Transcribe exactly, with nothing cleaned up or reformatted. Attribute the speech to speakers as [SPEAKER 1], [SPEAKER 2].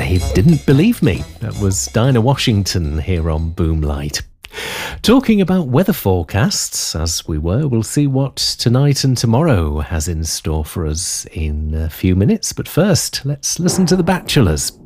[SPEAKER 1] They didn't believe me. That was Dinah Washington here on Boomlight. Talking about weather forecasts, as we were, we'll see what tonight and tomorrow has in store for us in a few minutes. But first, let's listen to The Bachelors.